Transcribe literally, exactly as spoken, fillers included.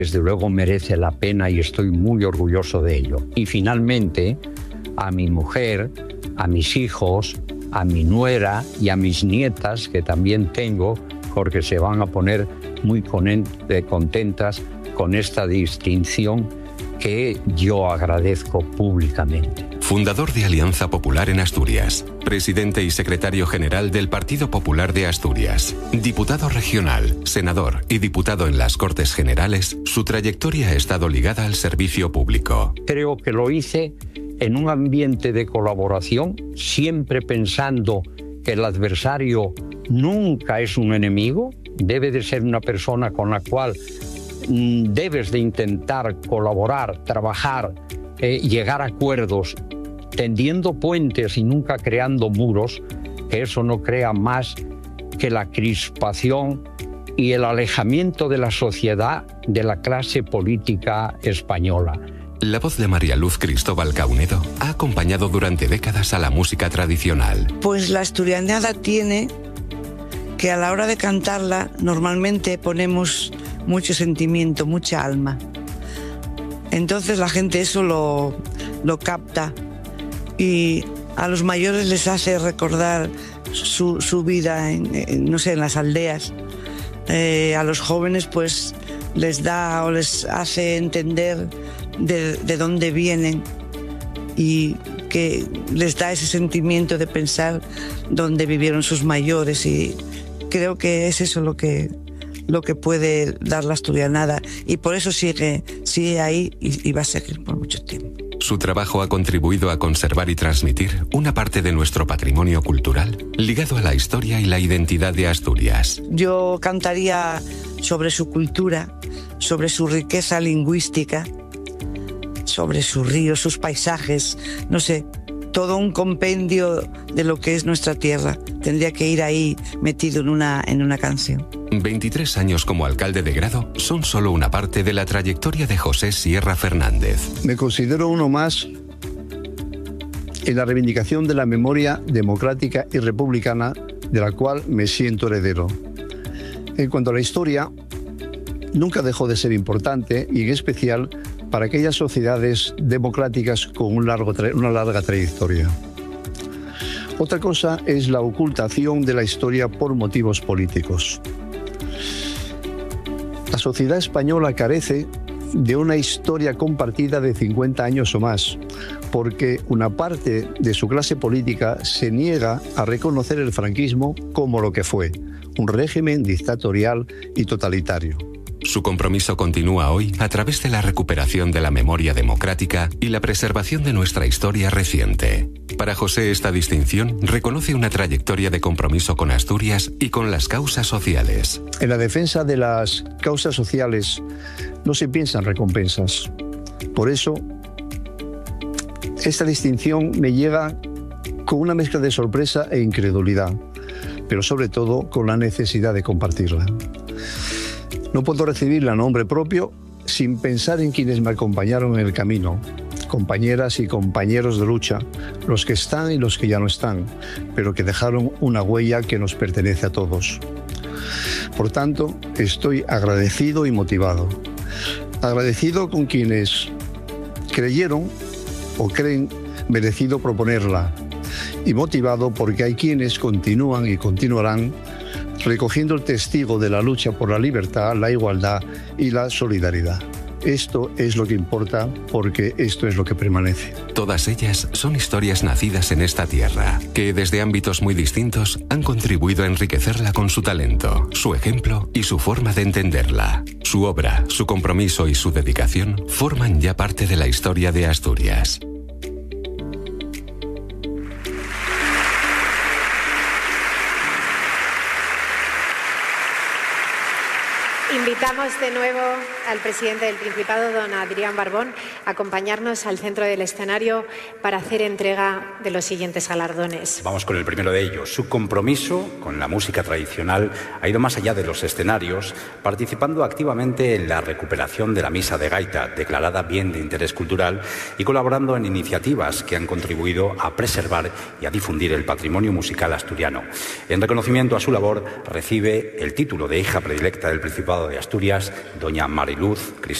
Desde luego merece la pena y estoy muy orgulloso de ello. Y finalmente, a mi mujer, a mis hijos, a mi nuera y a mis nietas, que también tengo, porque se van a poner muy contentas con esta distinción que yo agradezco públicamente. Fundador de Alianza Popular en Asturias, presidente y secretario general del Partido Popular de Asturias, diputado regional, senador y diputado en las Cortes Generales, su trayectoria ha estado ligada al servicio público. Creo que lo hice en un ambiente de colaboración, siempre pensando que el adversario nunca es un enemigo, debe de ser una persona con la cual debes de intentar colaborar, trabajar, eh, llegar a acuerdos, tendiendo puentes y nunca creando muros, que eso no crea más que la crispación y el alejamiento de la sociedad de la clase política española. La voz de María Luz Cristóbal Caunedo ha acompañado durante décadas a la música tradicional. Pues la asturianada tiene que a la hora de cantarla normalmente ponemos mucho sentimiento, mucha alma. Entonces la gente eso lo, lo capta y a los mayores les hace recordar su, su vida en, en, no sé, en las aldeas. Eh, a los jóvenes pues les da o les hace entender de, de dónde vienen y que les da ese sentimiento de pensar dónde vivieron sus mayores, y creo que es eso lo que lo que puede dar la asturianada, y por eso sigue, sigue ahí y, y va a seguir por mucho tiempo. Su trabajo ha contribuido a conservar y transmitir una parte de nuestro patrimonio cultural ligado a la historia y la identidad de Asturias. Yo cantaría sobre su cultura, sobre su riqueza lingüística, sobre sus ríos, sus paisajes, no sé, todo un compendio de lo que es nuestra tierra. Tendría que ir ahí metido en una, en una canción. veintitrés años como alcalde de Grado son solo una parte de la trayectoria de José Sierra Fernández. Me considero uno más en la reivindicación de la memoria democrática y republicana de la cual me siento heredero. En cuanto a la historia, nunca dejó de ser importante, y en especial para aquellas sociedades democráticas con un largo tra- una larga trayectoria. Otra cosa es la ocultación de la historia por motivos políticos. La sociedad española carece de una historia compartida de cincuenta años o más, porque una parte de su clase política se niega a reconocer el franquismo como lo que fue, un régimen dictatorial y totalitario. Su compromiso continúa hoy a través de la recuperación de la memoria democrática y la preservación de nuestra historia reciente. Para José, esta distinción reconoce una trayectoria de compromiso con Asturias y con las causas sociales. En la defensa de las causas sociales no se piensan recompensas. Por eso, esta distinción me llega con una mezcla de sorpresa e incredulidad, pero sobre todo con la necesidad de compartirla. No puedo recibirla a nombre propio sin pensar en quienes me acompañaron en el camino, compañeras y compañeros de lucha, los que están y los que ya no están, pero que dejaron una huella que nos pertenece a todos. Por tanto, estoy agradecido y motivado. Agradecido con quienes creyeron o creen merecido proponerla, y motivado porque hay quienes continúan y continuarán recogiendo el testigo de la lucha por la libertad, la igualdad y la solidaridad. Esto es lo que importa, porque esto es lo que permanece. Todas ellas son historias nacidas en esta tierra, que desde ámbitos muy distintos han contribuido a enriquecerla con su talento, su ejemplo y su forma de entenderla. Su obra, su compromiso y su dedicación forman ya parte de la historia de Asturias. Invitamos de nuevo al presidente del Principado, don Adrián Barbón, a acompañarnos al centro del escenario para hacer entrega de los siguientes galardones. Vamos con el primero de ellos. Su compromiso con la música tradicional ha ido más allá de los escenarios, participando activamente en la recuperación de la misa de gaita, declarada bien de interés cultural, y colaborando en iniciativas que han contribuido a preservar y a difundir el patrimonio musical asturiano. En reconocimiento a su labor, recibe el título de hija predilecta del Principado de Asturias, doña María Mariluz, Cristina.